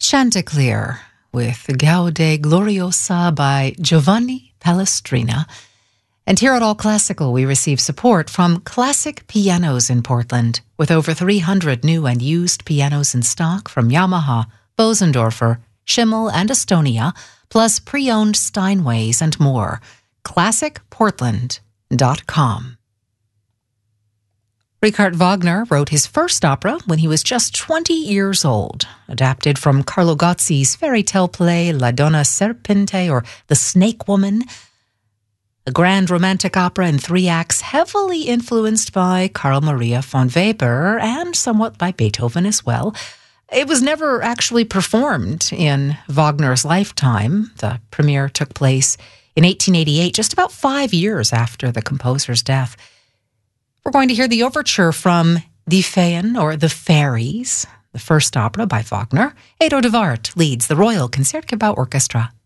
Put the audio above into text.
Chanticleer with Gaude Gloriosa by Giovanni Palestrina. And here at All Classical, we receive support from Classic Pianos in Portland, with over 300 new and used pianos in stock from Yamaha, Bosendorfer, Schimmel, and Estonia, plus pre-owned Steinways and more. ClassicPortland.com. Richard Wagner wrote his first opera when he was just 20 years old, adapted from Carlo Gozzi's fairy tale play La Donna Serpente, or The Snake Woman, a grand romantic opera in 3 acts heavily influenced by Carl Maria von Weber and somewhat by Beethoven as well. It was never actually performed in Wagner's lifetime. The premiere took place in 1888, just about 5 years after the composer's death. We're going to hear the overture from Die Feen, or The Fairies, the first opera by Wagner. Edo de Waart leads the Royal Concertgebouw Orchestra.